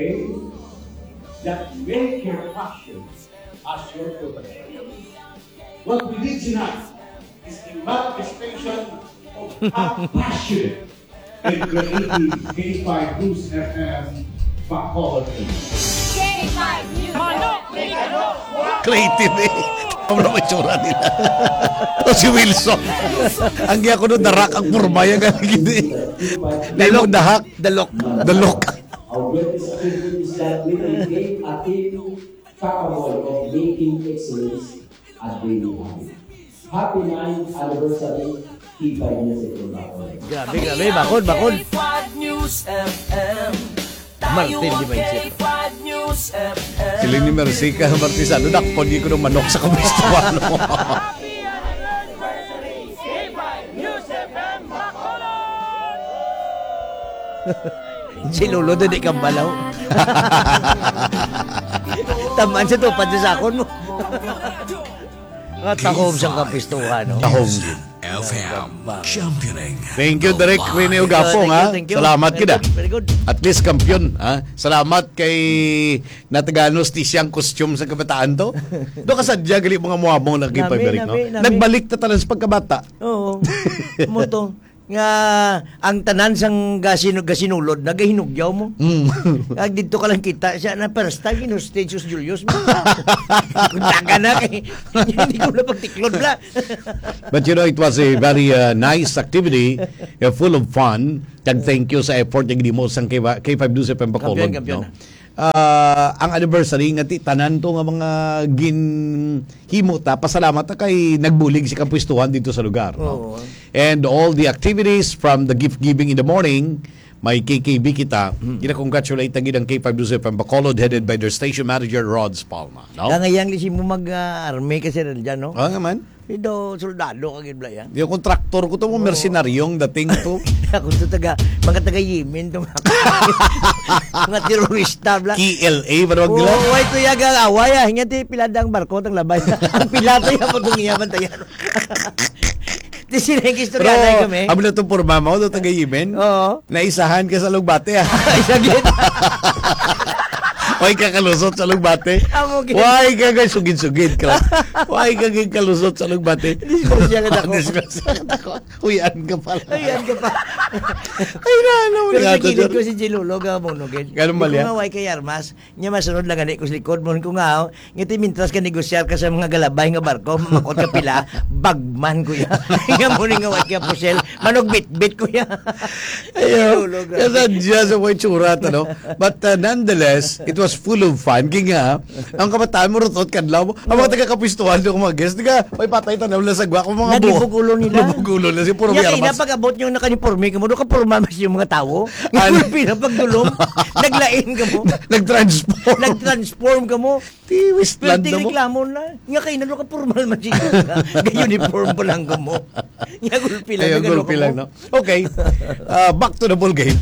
that make your passion as your profession. What we need tonight is the manifestation of our passion in creating K5 News FM Bacolod. K5 News Creative eh. Ano may tsura nila? O si Wilson. Ang giya ko doon, darak ang purma yan. Dalok, dahak. Dalok. Our greatest achievement is that we create a team capable of making excellence a daily habit. Happy 9th anniversary, K5 News FM Bacolod. Grabe, bakod. K5 News FM. Martin, di ba isip? K5 News FM. Sila ni Mercica Martisano, nakpon di ko ng manok sa kabistuan. Happy anniversary, K5 News FM Bacolod. Si Lolo doon di kang balaw. Tamaan sa tupad sa sakon mo. Tahom siyang kapistuhan. No? Tahom. FM championing. Thank you, Derek Rene Ogapong. Thank you. Salamat kita. Very good. At least kampiyon. Ha? Salamat kay Nataganos ti siyang costume sa kabataan to. Doon ka sadya, gali mga muhabong lagi pa, Derek. No? Nami. Nagbalik na talang sa pagkabata. Oo. Mo to. Nga ang tanan sang gasinulod nagahinugyaw mo. Ag dito ka lang kita siya na first time Statius Julius. Daga na kay hindi ko na pagtiklod la. But you know, it was a very nice activity, full of fun. Thank you sa effort yung mo sang K5 News FM Bacolod. Kampiyon. Ang anniversary nga ti tanan to nga mga ginhimota, pasalamat na kay nagbulig si kapustuhan dito sa lugar. No? And all the activities from the gift giving in the morning, may KKB kita. Gina-congratulate ang K5 News FM Bacolod headed by their station manager Rods Palma. No? Ngayang lisi mo mag-army kasi dyan, no? Oo naman. Ito, soldado kagin bla yan. Yung kontraktor ko to mo, mercenaryong dating to. Ako to mga taga-Yemen to mga terorista bla. KLA, parang nila. Oo, ito yagang away ah. Hinga ti piladang barko tang labay. Ang pilata yung patong iyaman tayo. Di sinengis to ganay kami. Amo na itong porma mo, ito taga-Yemen. Oo. Naisahan ka sa lugbate ah. Isagit. Huwag ka kalusot sa lugbate. Huwag ka sugid-sugid ka. Huwag ka kalusot sa lugbate. Disgrasya ka dako. Disgrasya ka dako. Huyan ka pala. Ayan ka pa. Ay na, pero sa kilid ko si Jilulo ka mo nugin. Ganun mali kung nga kay Armas, niya masunod lang gani ko sa likod mo. Kung nga, ngiti mintras ka negosyar ka sa mga galabay nga barko, makot ka pila, bagman ko ya. Nga mo nga way ka pusel, manog bit-bit ko ya. Ayaw. Kasadya sa way tsurat, ano? But nonetheless, it was full of fun. Kaya nga, ang kabataan mo rotot, kadlaw mo. Ang mga taga-kapistuhan yung mga guest, diga, may patay tanaw lang sa gwa. Nagibog ulo nila. Nagibog ulo na si Puro Yan, Yarmas. pag-abot nyo nakaniporme ka mo, doon ka pormamas yung mga tao. Ngayon, pinapagdulong, naglain ka mo. Nag-transform ka mo. Tiwis Pero land na mo. reklamo na. Nga kayo na ka formal man siya. Uniform pa lang ka mo. Nga gulpi lang. Ayun, gulpi lang, no? Okay. Back to the ball game.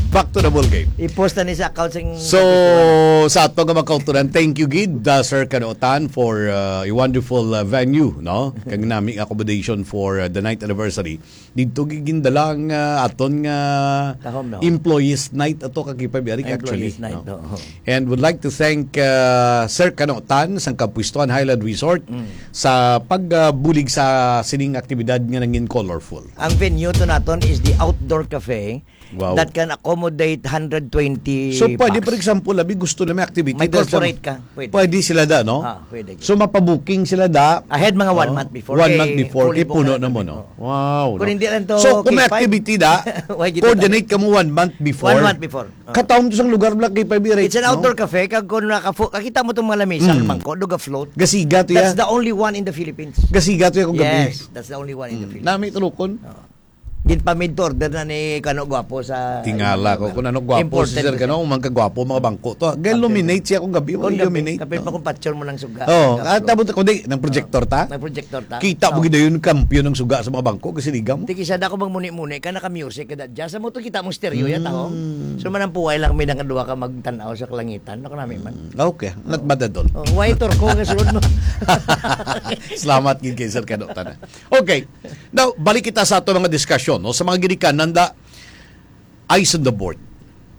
I-post na ni sa account sing... So, sa ato nga makauturan, thank you, Gid, Sir Kanootan, for a wonderful venue, no? Kag naming accommodation for the 9th anniversary. Dito gigindalang aton nga employees night ato kagipabiarik actually. Night, no? And would like to thank Sir Kanootan sa Kapuistuan Highland Resort sa pagbulig sa sining aktibidad nga nangin colorful. Ang venue to naton is the Outdoor Cafe. Wow. That can accommodate 120 So, pwede, packs. for example, labi gusto na may activity. May corporate ka. Pwede sila da, no? Pwede. So, mapabuking sila da. Ahead mga 1 month before. 1 month before. Kaya puno na mo, no? Wow. Kung hindi lang to, So, kung may K5, activity da, coordinate ka mo 1 month before. 1 month before. Kataon to sa lugar lang kay Pabirate. It's an outdoor cafe. Kag kung kakita mo itong mga lamesa, bangko, doga float. Gasiga to That's ya. the only one in the Philippines. Gasiga to ya kung gabi. Yes, that's the only one in the Philippines. Nami tulukon. Gin pa made to order na ni Kano Gwapo sa Tingala ko kung ano gwapo si Sir Kano, mga kagwapo mga bangko to. Illuminate siya kung gabi, illuminate. Kapit pa kung picture mo ng suga. Oh, at tabot ko di ng projector ta. May projector ta. Kita mo gid yun kampiyon ng suga sa mga bangko kasi ligam. Tiki sada ko magmuni-muni ka naka music kada jazz mo to kita mo stereo ya tao. So man ang puway lang may nangadua ka magtan-aw sa kalangitan. Nako nami man. Okay, not bad at all. Why torko ka sulod mo. Salamat gid kay Sir Kano tanan. Okay. Now, balik kita sa ato mga diskusyon no sa mga ginikan nanda eyes on the board.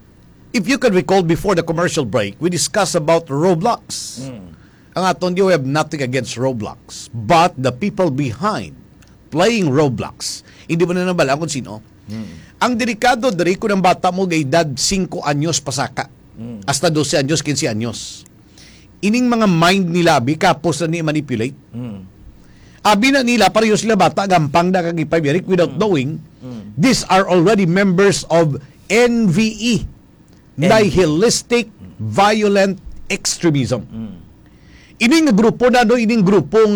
if you can recall before the commercial break, we discussed about Roblox. Ang aton, you have nothing against Roblox. But the people behind playing Roblox, hindi mo na nabala kung sino. Ang delikado dari ko ng bata mo gay edad 5 anyos pasaka. Hasta 12 anyos, 15 anyos. Ining mga mind nila, kapos na ni manipulate. Abi na nila, pareho sila bata, gampang na kagipay without knowing, these are already members of NVE, Nihilistic Violent Extremism. Ining grupo na, ining grupong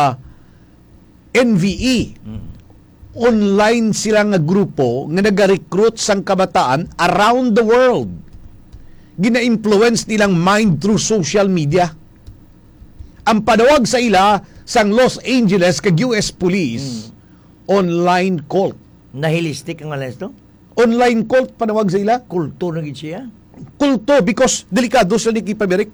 NVE, online sila nga grupo nga nag-recruit sang kabataan around the world. Gina-influence nilang mind through social media. Ang panawag sa ila sang Los Angeles kag US Police, online cult. Nahilistic ang alas to? Online cult panawag sa ila. Kulto na gid siya. Kulto because delikado sa likipaberik.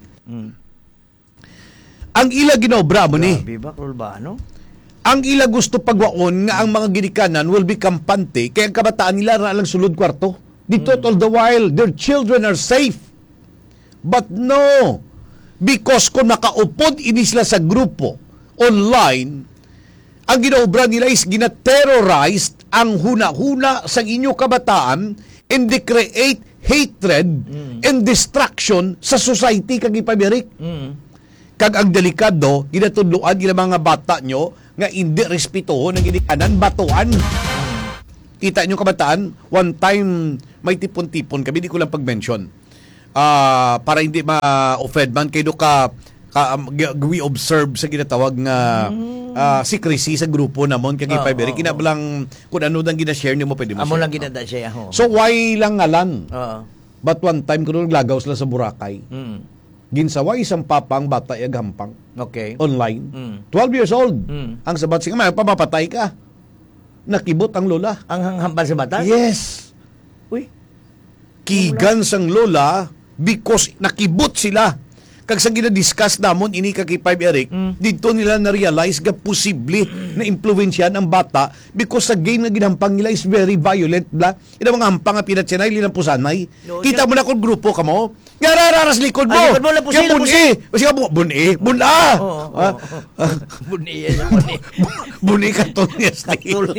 Ang ila ginobra mo ni. Grabe ba, Krol ba, ano? Ang ila gusto pagwaon nga ang mga ginikanan will be kampante kaya ang kabataan nila ra lang sulod kwarto. Dito all the while, their children are safe. But no, because kung nakaupod ini sila sa grupo online, ang ginaobra nila is gina-terrorized ang huna-huna sa inyo kabataan and they create hatred and destruction sa society kag ipabirik. Kag ang delikado, ginatudloan gila mga bata nyo nga hindi respetuhon ang ginikanan, batuan. Kita nyo kabataan, one time may tipon-tipon kami, di ko lang pag-mention. Para hindi ma-offend man, kayo we observe sa ginatawag nga secrecy sa grupo namon kag ipabirik. Kinabalang kung ano nang gina-share niyo mo pwede mo. Amo lang ginada siya. So why lang ngalan? But one time kuno naglagaw sila sa Boracay. Ginsaway isang papang bata hampang. Okay. Online. 12 years old. Ang sabat siya, pamapatay ka. Nakibot ang lola. Ang hambal sa bata? Yes. Uy. Kigan sang lola because nakibot sila. Kag sa gina-discuss namon ini kay 5 Eric, dito nila na-realize nga posible na impluwensyahan ang bata because sa game nga ginampang nila is very violent bla. Ina mga hampang nga pinatsanay lilang pusanay. No, kita mo na kung grupo ka mo. Yarararas likod mo. Likod mo lang po sila. Bunla. Buni. Buni ka to niya style.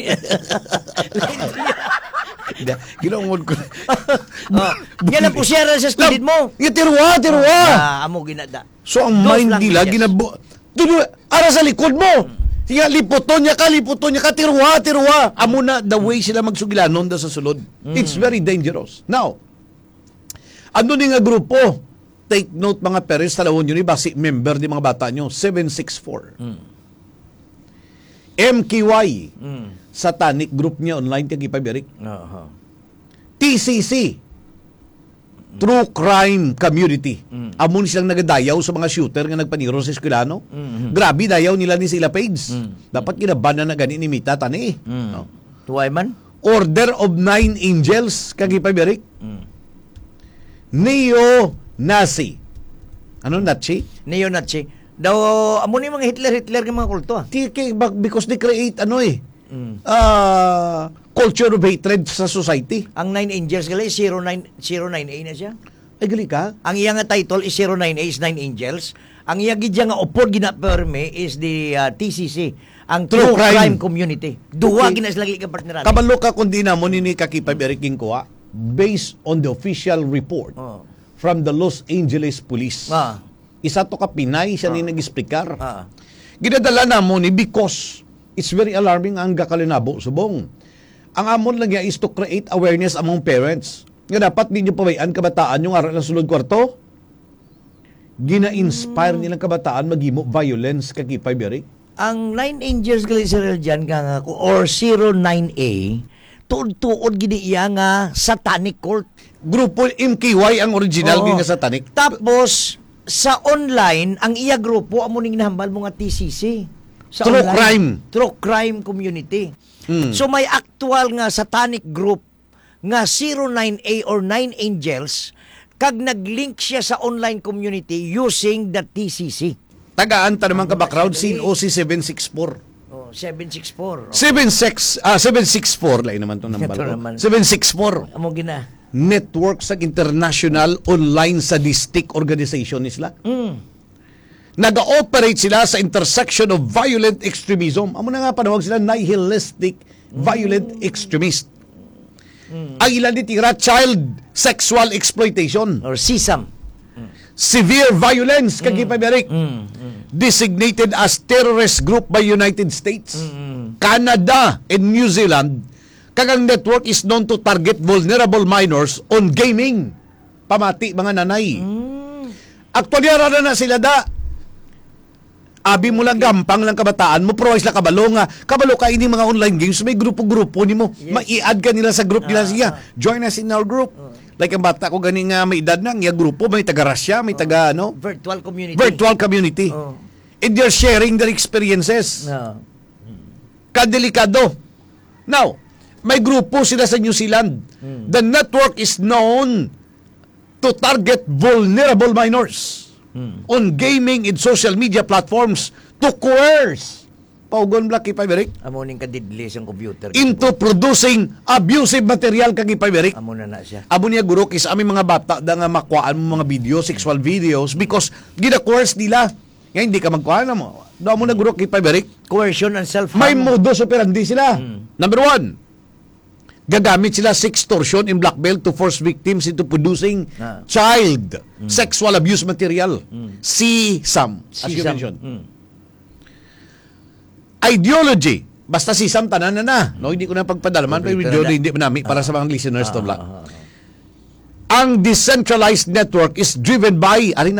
Ginawon ko. Yan ang pusyera sa skilid mo. Tirwa. Amo ginada. So ang mind nila ginabo. Ara sa likod mo. Tiga liputon niya ka, tirwa. Amo na the way sila magsugilanon da sa sulod. It's very dangerous. Now, ano ni nga grupo? Take note mga parents, talawon nyo ni basi member di mga bata nyo, 764. MKY, Satanic group niya online kag ipabirik. TCC, True Crime Community. Amon silang nagadayaw sa mga shooter nga nagpaniro sa eskwelano. Grabe, dayaw nila ni sila page. Dapat kinabanan na gani ni Mita tani. No? Tuway man? Order of 9 Angels kag ipabirik. Neo-Nazi. Ano Nazi? Neo-Nazi. Daw, amo ni mga Hitler ng mga kulto. Because they create culture of hatred sa society. Ang 9 Angels gali 09A na siya. Ay gali ka? Ang iya nga title is 09A is 9 Angels. Ang iya gidya nga upod ginaperme is the TCC, ang True Crime Community. Duwa gina sila ka partner. Kabalo ka kundi na mo ni Kakipay Eric Kuha based on the official report from the Los Angeles Police. Isa to ka Pinay siya ni nag-explicar. Ginadala na mo ni because it's very alarming ang gakalinabo subong. Ang amon lang is to create awareness among parents. Nga dapat ninyo pabayaan kabataan yung aral ng sulod kwarto. Gina-inspire nilang kabataan maghimo violence kakipay Eric. Ang 9 Angels gali Israel dyan nga or 09A tuod gidi iya nga satanic cult. Grupo MKY ang original nga satanic. Tapos sa online ang iya grupo amo ning nahambal mo nga TCC. Sa True online, Crime. True Crime Community. So may actual nga satanic group nga 09A or 9 Angels kag naglink siya sa online community using the TCC. Tagaan ta naman ka background scene OC 764. 764. 764 lain naman tong nambal ko. 764. Amo gina. network sa international online sadistic organization isla. Nag-ooperate sila sa intersection of violent extremism. Amo na nga panawag sila nihilistic violent extremist. Ang ilan ditira child sexual exploitation, Or sisam. severe violence kagi pamirik. Designated as terrorist group by United States, Canada, and New Zealand. Kagang network is known to target vulnerable minors on gaming. Pamati mga nanay. Aktualyara na sila da. Abi mo lang gampang lang kabataan mo, provide lang kabalo ka ini mga online games, may grupo-grupo ni mo. Mai-add ka nila sa group nila siya. Join us in our group. Like ang bata ko ganing may edad na, yung grupo, may taga-Russia, may taga Virtual community. virtual community. And they're sharing their experiences. No. Kadelikado. Now, may grupo sila sa New Zealand. The network is known to target vulnerable minors on gaming and social media platforms to coerce paugon black ipaiberik Amo ning kadidli sa computer. into producing abusive material kag ipaiberik. Amo na siya. Amo niya guro kis aming mga bata da nga makuhaan mo mga video, sexual videos because gina-coerce nila. Nga hindi ka magkuhaan mo. Da mo na guro kay paiberik. Coercion and self-harm. May modus operandi sila. Number 1, gagamit sila sextortion and blackmail to force victims into producing child sexual abuse material. CSAM, as you mentioned. Ideology. Basta CSAM, tanan na. No, hindi ko na pagpadalaman. Pero hindi manami para sa mga listeners to black. Ang decentralized network is driven by